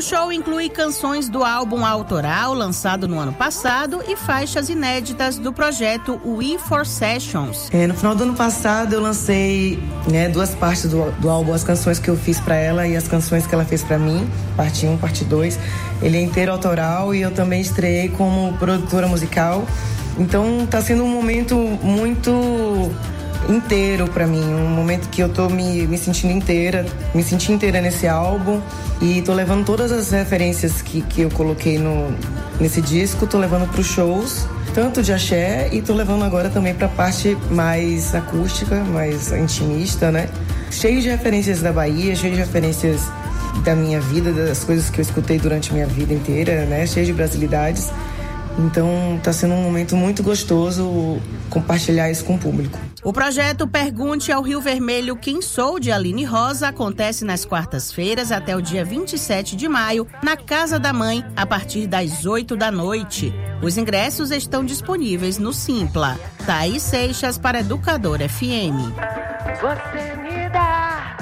show inclui canções do álbum autoral lançado no ano passado e faixas inéditas do projeto We For Sessions. No final do ano passado eu lancei 2 partes do álbum, as canções que eu fiz pra ela e as canções que ela fez pra mim, parte 1, parte 2. Ele é inteiro autoral e eu também estreiei como produtora musical. Então tá sendo um momento muito inteiro pra mim, um momento que eu tô me sentindo inteira, me senti inteira nesse álbum e tô levando todas as referências que eu coloquei nesse disco, tô levando pros shows, tanto de axé e tô levando agora também pra parte mais acústica, mais intimista, né? Cheio de referências da Bahia, cheio de referências da minha vida, das coisas que eu escutei durante a minha vida inteira, né? Cheio de brasilidades. Então tá sendo um momento muito gostoso compartilhar isso com o público. O projeto Pergunte ao Rio Vermelho Quem Sou, de Aline Rosa, acontece nas quartas-feiras até o dia 27 de maio, na Casa da Mãe, a partir das 8 da noite. Os ingressos estão disponíveis no Simpla. Thaís Seixas para Educador FM. Você me dá.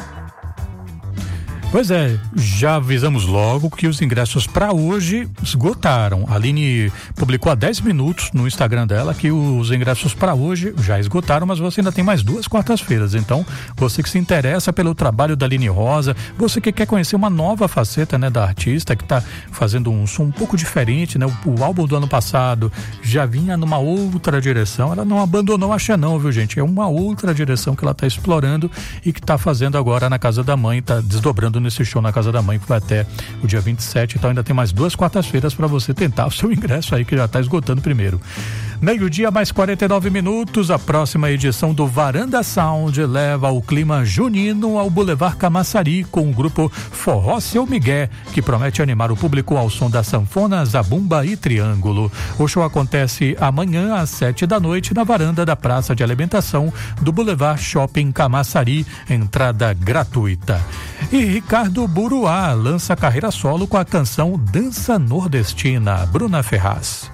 Pois é, já avisamos logo que os ingressos para hoje esgotaram. A Aline publicou há 10 minutos no Instagram dela que os ingressos para hoje já esgotaram, mas você ainda tem mais 2 quartas-feiras. Então, você que se interessa pelo trabalho da Aline Rosa, você que quer conhecer uma nova faceta, né, da artista, que está fazendo um som um pouco diferente, né? O álbum do ano passado já vinha numa outra direção. Ela não abandonou a axé não, viu, gente? É uma outra direção que ela está explorando e que está fazendo agora na Casa da Mãe, está desdobrando nesse show na Casa da Mãe, que vai até o dia 27, então ainda tem mais 2 quartas-feiras para você tentar o seu ingresso aí, que já está esgotando primeiro. Meio-dia mais 49 minutos, a próxima edição do Varanda Sound leva o clima junino ao Boulevard Camaçari com o grupo Forró Seu Miguel, que promete animar o público ao som da sanfona, zabumba e triângulo. O show acontece amanhã às 7 da noite na varanda da Praça de Alimentação do Boulevard Shopping Camaçari, entrada gratuita. E Ricardo Buruá lança carreira solo com a canção Dança Nordestina. Bruna Ferraz.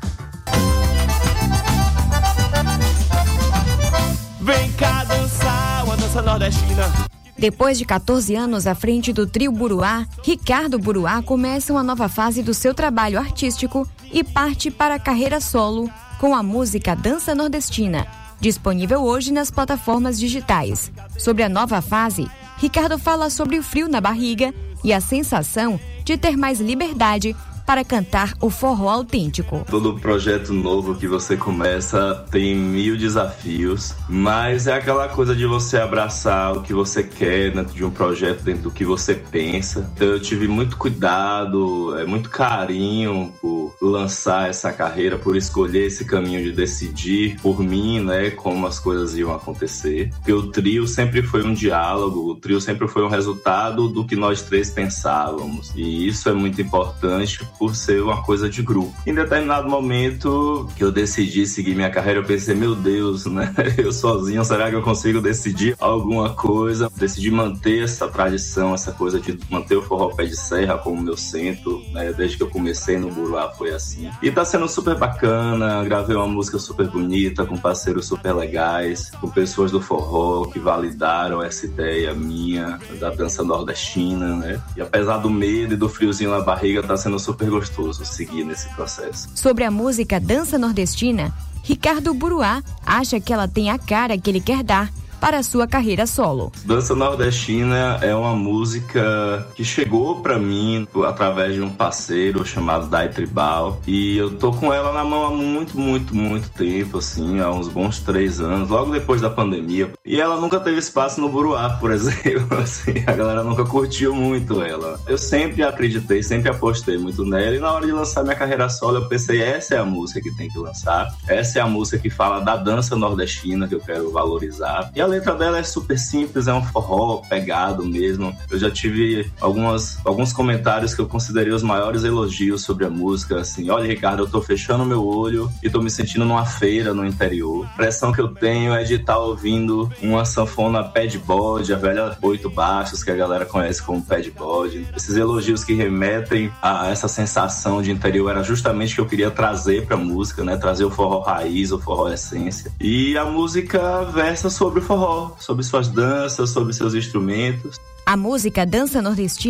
Vem cá dançar uma dança nordestina. Depois de 14 anos à frente do trio Buruá, Ricardo Buruá começa uma nova fase do seu trabalho artístico e parte para a carreira solo com a música Dança Nordestina, disponível hoje nas plataformas digitais. Sobre a nova fase, Ricardo fala sobre o frio na barriga e a sensação de ter mais liberdade para cantar o forró autêntico. Todo projeto novo que você começa tem 1000 desafios, mas é aquela coisa de você abraçar o que você quer dentro de um projeto, dentro do que você pensa. Então eu tive muito cuidado, muito carinho por lançar essa carreira, por escolher esse caminho de decidir por mim, né, como as coisas iam acontecer. Porque o trio sempre foi um diálogo, o trio sempre foi um resultado do que nós 3 pensávamos. E isso é muito importante por ser uma coisa de grupo. Em determinado momento que eu decidi seguir minha carreira, eu pensei, meu Deus, né? Eu sozinho, será que eu consigo decidir alguma coisa? Decidi manter essa tradição, essa coisa de manter o forró pé de serra como meu centro, né? Desde que eu comecei no Buruá foi assim. E tá sendo super bacana, gravei uma música super bonita, com parceiros super legais, com pessoas do forró que validaram essa ideia minha da dança nordestina, né? E apesar do medo e do friozinho na barriga, tá sendo super gostoso seguir nesse processo. Sobre a música Dança Nordestina, Ricardo Buruá acha que ela tem a cara que ele quer dar para a sua carreira solo. Dança Nordestina é uma música que chegou para mim através de um parceiro chamado Dai Tribal, e eu tô com ela na mão há muito tempo, assim, há uns bons 3 anos, logo depois da pandemia, e ela nunca teve espaço no Buruá, por exemplo, assim, a galera nunca curtiu muito ela. Eu sempre acreditei, sempre apostei muito nela, e na hora de lançar minha carreira solo eu pensei, essa é a música que tem que lançar, essa é a música que fala da dança nordestina que eu quero valorizar. E a letra dela é super simples, é um forró pegado mesmo. Eu já tive alguns comentários que eu considerei os maiores elogios sobre a música, assim, olha, Ricardo, eu tô fechando meu olho e tô me sentindo numa feira no interior. A impressão que eu tenho é de estar ouvindo uma sanfona pé de bode, a velha 8 baixos que a galera conhece como pé de bode. Esses elogios que remetem a essa sensação de interior era justamente o que eu queria trazer pra música, né? Trazer o forró raiz, o forró essência. E a música versa sobre o forró, sobre suas danças, sobre seus instrumentos. A música Dança Nordestina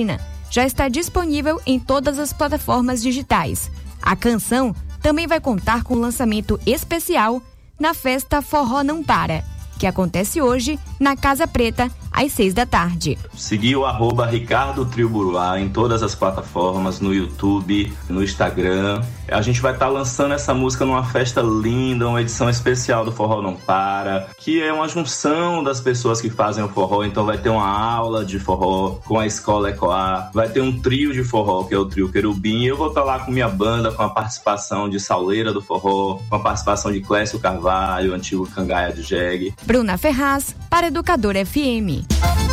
já está disponível em todas as plataformas digitais. A canção também vai contar com lançamento especial na festa Forró Não Para, que acontece hoje na Casa Preta, às 18h. Seguir o @Ricardo Trio Buruá em todas as plataformas, no YouTube, no Instagram. A gente vai estar lançando essa música numa festa linda, uma edição especial do Forró Não Para, que é uma junção das pessoas que fazem o forró. Então vai ter uma aula de forró com a Escola Ecoar, vai ter um trio de forró, que é o Trio Querubim. Eu vou estar lá com minha banda, com a participação de Sauleira do Forró, com a participação de Clécio Carvalho, antigo Cangaia de Jegue. Bruna Ferraz, para Educadora FM.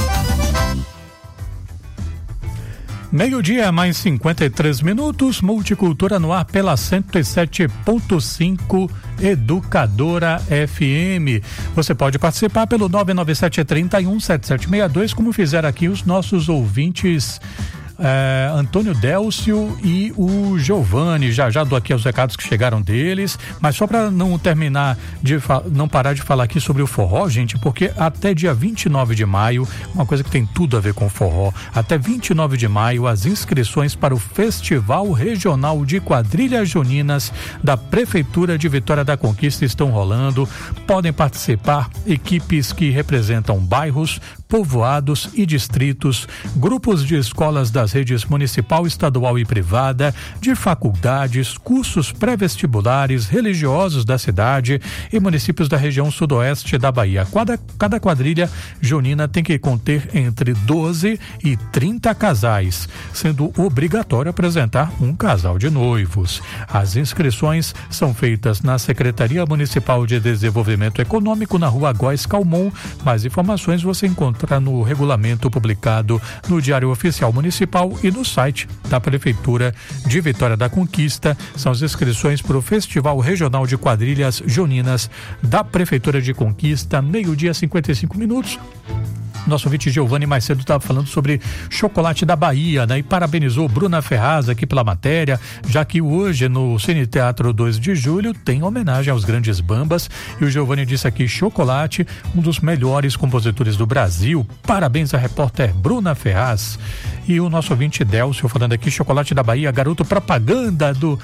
Meio-dia, mais 53 minutos, Multicultura no ar pela 107.5 Educadora FM. Você pode participar pelo 997317762, como fizeram aqui os nossos ouvintes Antônio Délcio e o Giovanni. Já dou aqui os recados que chegaram deles, mas só para não terminar não parar de falar aqui sobre o forró, gente, porque até dia 29 de maio, uma coisa que tem tudo a ver com forró, até 29 de maio as inscrições para o Festival Regional de Quadrilhas Juninas da Prefeitura de Vitória da Conquista estão rolando. Podem participar equipes que representam bairros, povoados e distritos, grupos de escolas das redes municipal, estadual e privada, de faculdades, cursos pré-vestibulares, religiosos da cidade e municípios da região sudoeste da Bahia. Cada quadrilha junina tem que conter entre 12 e 30 casais, sendo obrigatório apresentar um casal de noivos. As inscrições são feitas na Secretaria Municipal de Desenvolvimento Econômico, na Rua Góes Calmon. Mais informações você encontra no regulamento publicado no Diário Oficial Municipal e no site da Prefeitura de Vitória da Conquista. São as inscrições para o Festival Regional de Quadrilhas Juninas da Prefeitura de Conquista, meio-dia 55 minutos. Nosso ouvinte Giovanni mais cedo estava falando sobre chocolate da Bahia, né? E parabenizou Bruna Ferraz aqui pela matéria, já que hoje no Cine Teatro 2 de Julho tem homenagem aos grandes bambas. E o Giovanni disse aqui: chocolate, um dos melhores compositores do Brasil. Parabéns à repórter Bruna Ferraz. E o nosso ouvinte Délcio falando aqui: chocolate da Bahia, garoto propaganda do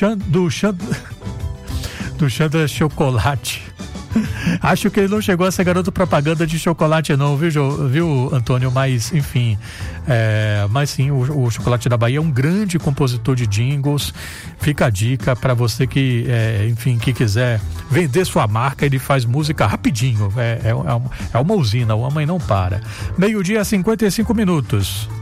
Chandra Chocolate. Acho que ele não chegou a ser garoto propaganda de chocolate não, viu Antônio? Mas enfim, mas sim, o Chocolate da Bahia é um grande compositor de jingles. Fica a dica para você que que quiser vender sua marca. Ele faz música rapidinho, é uma usina, o homem não para. Meio-dia 55 minutos.